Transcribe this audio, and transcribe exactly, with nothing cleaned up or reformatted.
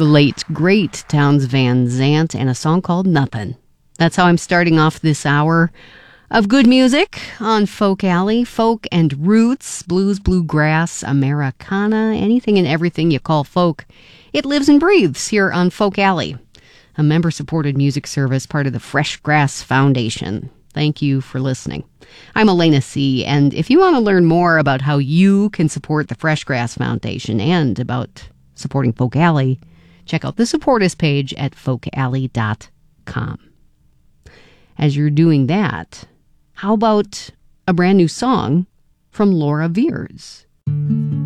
late, great Townes Van Zandt and a song called Nothing. That's how I'm starting off this hour of good music on Folk Alley. Folk and roots, blues, bluegrass, Americana, anything and everything you call folk. It lives and breathes here on Folk Alley, a member-supported music service, part of the Fresh Grass Foundation. Thank you for listening. I'm Elena C., and if you want to learn more about how you can support the Fresh Grass Foundation and about supporting Folk Alley, check out the Support Us page at folk alley dot com. As you're doing that, how about a brand new song from Laura Veirs?